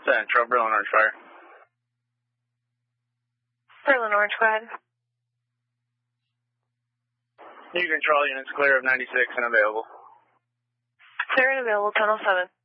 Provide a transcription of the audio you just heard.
Central, Berlin Orange Fire. Berlin Orange, go ahead. New control units clear of 96 and available. Clear and available, tunnel 7.